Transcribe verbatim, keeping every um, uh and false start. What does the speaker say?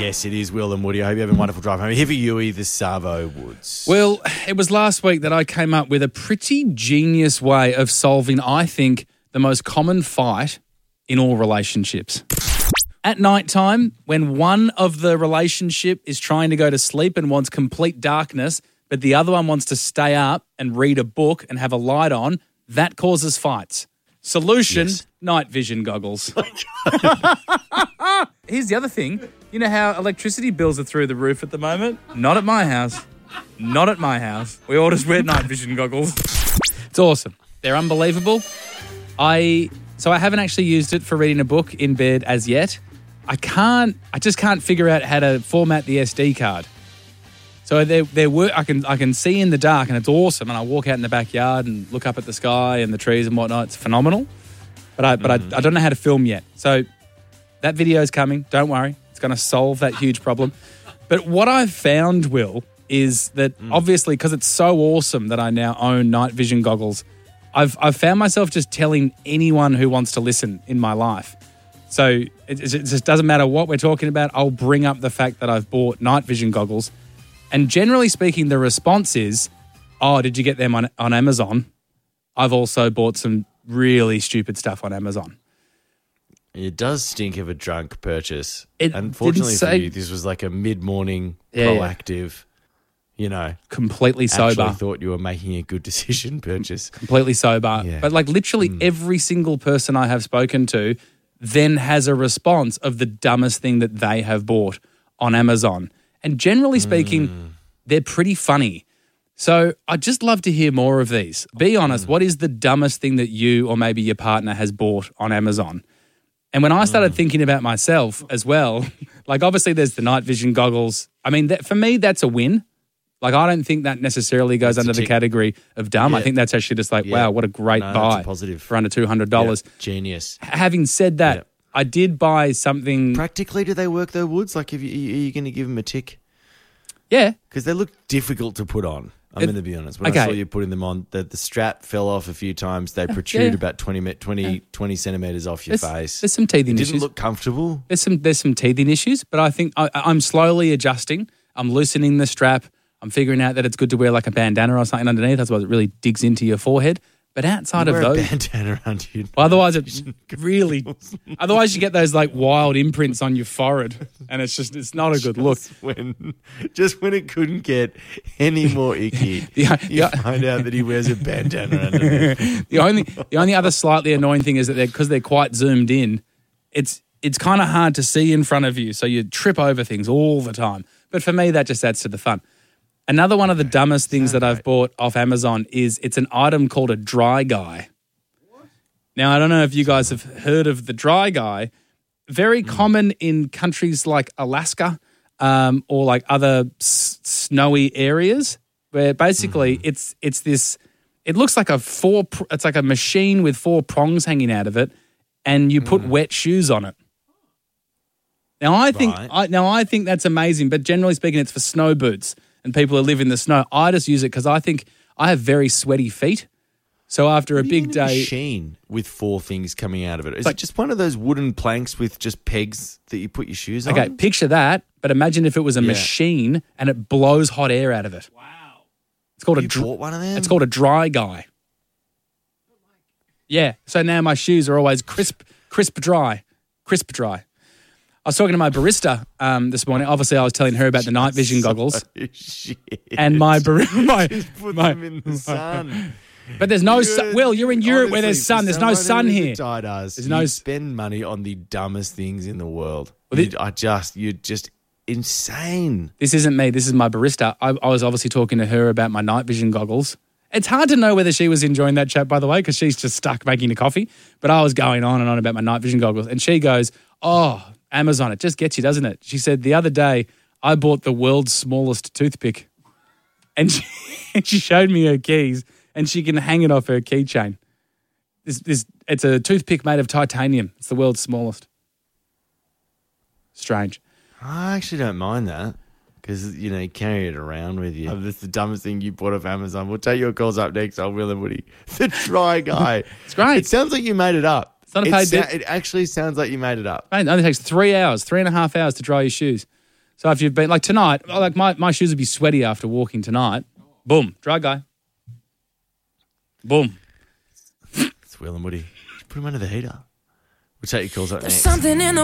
Yes, it is Will and Woody. I hope you have a wonderful drive home. Here for you, the Savo Woods. Well, it was last week that I came up with a pretty genius way of solving, I think, the most common fight in all relationships. At night time, when one of the relationship is trying to go to sleep and wants complete darkness, but the other one wants to stay up and read a book and have a light on, that causes fights. Solution, yes. Night vision goggles. Here's the other thing. You know how electricity bills are through the roof at the moment? Not at my house. Not at my house. We all just wear night vision goggles. It's awesome. They're unbelievable. I So I haven't actually used it for reading a book in bed as yet. I can't, I just can't figure out how to format the S D card. So there, there were, I can, I can see in the dark and it's awesome. And I walk out in the backyard and look up at the sky and the trees and whatnot. It's phenomenal. But I, but mm. I, I don't know how to film yet. So that video is coming. Don't worry. It's going to solve that huge problem. But what I've found, Will, is that mm. obviously because it's so awesome that I now own night vision goggles, I've, I've found myself just telling anyone who wants to listen in my life. So it, it just doesn't matter what we're talking about. I'll bring up the fact that I've bought night vision goggles. And generally speaking, the response is, oh, did you get them on, on Amazon? I've also bought some really stupid stuff on Amazon. It does stink of a drunk purchase. It Unfortunately say, for you, this was like a mid-morning, yeah, proactive, you know. Completely sober. Actually thought you were making a good decision purchase. Completely sober. Yeah. But like literally mm. every single person I have spoken to then has a response of the dumbest thing that they have bought on Amazon. And generally speaking, mm. they're pretty funny. So I'd just love to hear more of these. Be honest, mm. what is the dumbest thing that you or maybe your partner has bought on Amazon? And when I started mm. thinking about myself as well, like obviously there's the night vision goggles. I mean, that, for me, that's a win. Like I don't think that necessarily goes that's under the category of dumb. Yeah. I think that's actually just like, yeah. wow, what a great no, buy a positive. For under two hundred dollars. Yeah. Genius. Having said that, yeah. I did buy something. Practically, do they work though, Woods? Like, if you, are you going to give them a tick? Yeah. Because they look difficult to put on. I'm going to be honest. When okay. I saw you putting them on, the, the strap fell off a few times. They protrude yeah. about twenty, twenty, yeah. twenty centimetres off your there's, face. There's some teething it issues. Didn't look comfortable. There's some there's some teething issues, but I think I, I'm slowly adjusting. I'm loosening the strap. I'm figuring out that it's good to wear like a bandana or something underneath. That's why it really digs into your forehead. But outside you of wear those, a bandana around you. Well, otherwise it really. Otherwise, you get those like wild imprints on your forehead, and it's just it's not a good look. Just when, just when it couldn't get any more icky, the, you the, find out that he wears a bandana underneath. the only the only other slightly annoying thing is that they're because they're quite zoomed in. It's it's kind of hard to see in front of you, so you trip over things all the time. But for me, that just adds to the fun. Another one of the dumbest things that I've bought off Amazon is it's an item called a dry guy. Now, I don't know if you guys have heard of the dry guy. Very mm. common in countries like Alaska um, or like other s- snowy areas where basically mm. it's it's this, it looks like a four, pr- it's like a machine with four prongs hanging out of it and you put mm. wet shoes on it. Now, I think right. I, now I think that's amazing, but generally speaking, it's for snow boots. And people who live in the snow. I just use it because I think I have very sweaty feet. So after what a do big you mean day, a machine with four things coming out of it. Is like, it just one of those wooden planks with just pegs that you put your shoes okay, on? Okay, picture that. But imagine if it was a yeah. machine and it blows hot air out of it. Wow! It's called you a. Dr- bought one of them? It's called a dry guy. Yeah. So now my shoes are always crisp, crisp dry, crisp dry. I was talking to my barista um, this morning. Obviously, I was telling her about the night vision goggles. Oh, shit. And my barista... My, Just put my, them in the sun. But there's no sun. Will, you're in Europe honestly, where there's sun. There's no sun here. There's There's no no spend money on the dumbest things in the world. Well, you, I just... You're just insane. This isn't me. This is my barista. I, I was obviously talking to her about my night vision goggles. It's hard to know whether she was enjoying that chat, by the way, because she's just stuck making a coffee. But I was going on and on about my night vision goggles. And she goes, oh... Amazon, it just gets you, doesn't it? She said, the other day, I bought the world's smallest toothpick. And she, and she showed me her keys, and she can hang it off her keychain. This, this, it's a toothpick made of titanium. It's the world's smallest. Strange. I actually don't mind that because, you know, you carry it around with you. Oh, that's the dumbest thing you bought off Amazon. We'll take your calls up next on Will and Woody. The dry guy. It's great. It sounds like you made it up. It's not a it, paid sa- bit. it actually sounds like you made it up. Mate, it only takes three hours, three and a half hours to dry your shoes. So if you've been, like tonight, like my, my shoes would be sweaty after walking tonight. Boom, dry guy. Boom. It's Will and Woody. Put him under the heater. We'll take your calls up next. Something in the